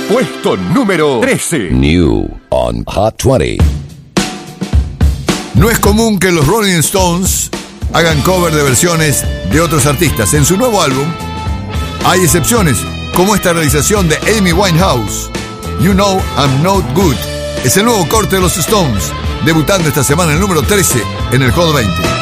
Puesto número 13. New on Hot 20. No es común que los Rolling Stones hagan cover de versiones de otros artistas. En su nuevo álbum hay excepciones, como esta realización de Amy Winehouse. You Know I'm Not Good. Es el nuevo corte de los Stones, debutando esta semana en el número 13 en el Hot 20.